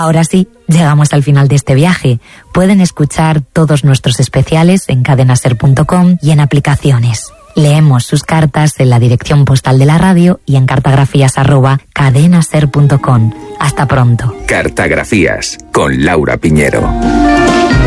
Ahora sí, llegamos al final de este viaje. Pueden escuchar todos nuestros especiales en cadenaser.com y en aplicaciones. Leemos sus cartas en la dirección postal de la radio y en cartografías@cadenaser.com. Hasta pronto. Cartografías con Laura Piñero.